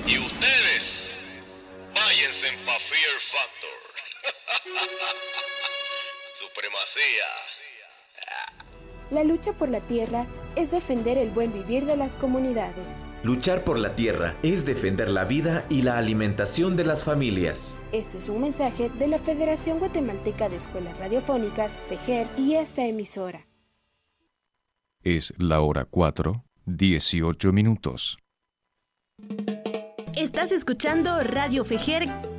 Y ustedes, váyanse pa' Fear Factor. Supremacía. La lucha por la tierra es defender el buen vivir de las comunidades. Luchar por la tierra es defender la vida y la alimentación de las familias. Este es un mensaje de la Federación Guatemalteca de Escuelas Radiofónicas, FEGER, y esta emisora. Es la hora 4:18. Estás escuchando Radio FEGER